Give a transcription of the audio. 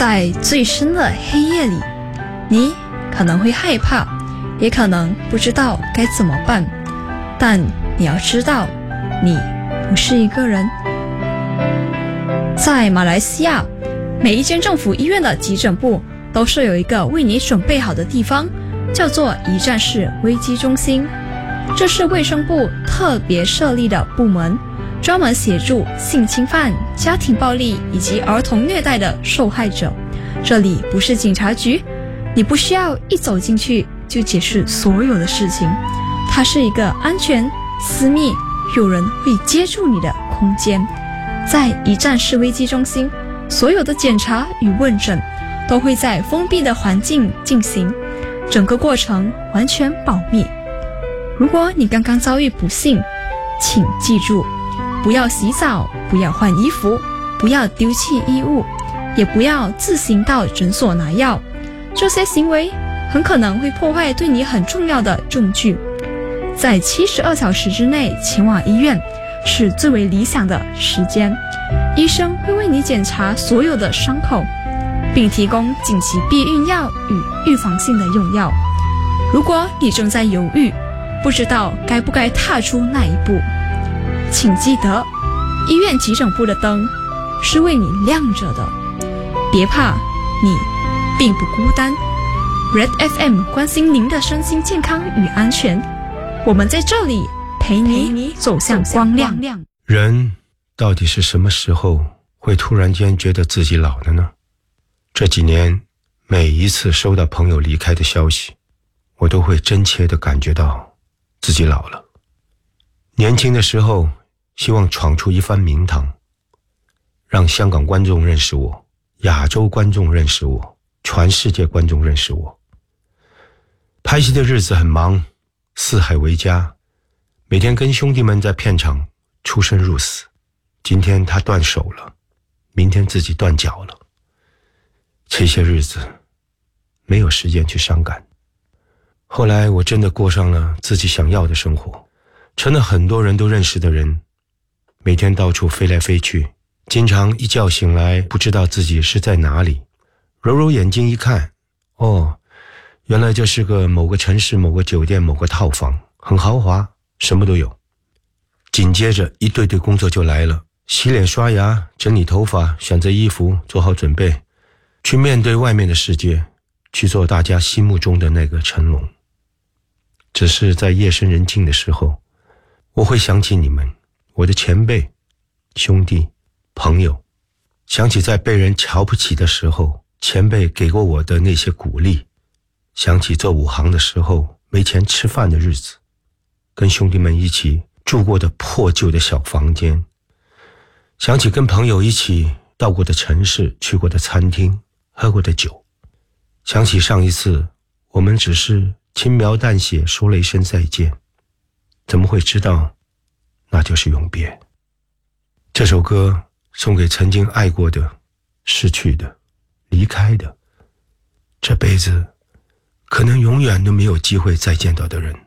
在最深的黑夜里，你可能会害怕，也可能不知道该怎么办，但你要知道，你不是一个人。在马来西亚，每一间政府医院的急诊部都设有一个为你准备好的地方，叫做一站式危机中心。这是卫生部特别设立的部门，专门协助性侵犯、家庭暴力以及儿童虐待的受害者。这里不是警察局，你不需要一走进去就解释所有的事情，它是一个安全、私密、有人会接住你的空间。在一站式危机中心，所有的检查与问诊都会在封闭的环境进行，整个过程完全保密。如果你刚刚遭遇不幸，请记住，不要洗澡，不要换衣服，不要丢弃衣物，也不要自行到诊所拿药，这些行为很可能会破坏对你很重要的证据。在72小时之内前往医院是最为理想的时间，医生会为你检查所有的伤口，并提供紧急避孕药与预防性的用药。如果你正在犹豫，不知道该不该踏出那一步，请记得，医院急诊部的灯是为你亮着的，别怕，你并不孤单。Red FM 关心您的身心健康与安全，我们在这里陪你走向光亮。 人到底是什么时候会突然间觉得自己老了呢？这几年，每一次收到朋友离开的消息，我都会真切地感觉到自己老了。年轻的时候，希望闯出一番名堂，让香港观众认识我，亚洲观众认识我，全世界观众认识我。拍戏的日子很忙，四海为家，每天跟兄弟们在片场出生入死。今天他断手了，明天自己断脚了。这些日子没有时间去伤感。后来我真的过上了自己想要的生活，成了很多人都认识的人，每天到处飞来飞去，经常一觉醒来不知道自己是在哪里，揉揉眼睛一看，原来这是个某个城市某个酒店某个套房，很豪华，什么都有。紧接着一堆堆工作就来了，洗脸刷牙，整理头发，选择衣服，做好准备，去面对外面的世界，去做大家心目中的那个成龙。只是在夜深人静的时候，我会想起你们，我的前辈、兄弟、朋友，想起在被人瞧不起的时候，前辈给过我的那些鼓励，想起做武行的时候没钱吃饭的日子，跟兄弟们一起住过的破旧的小房间，想起跟朋友一起到过的城市，去过的餐厅，喝过的酒，想起上一次我们只是轻描淡写说了一声再见，怎么会知道那就是永别。这首歌送给曾经爱过的、失去的、离开的，这辈子可能永远都没有机会再见到的人。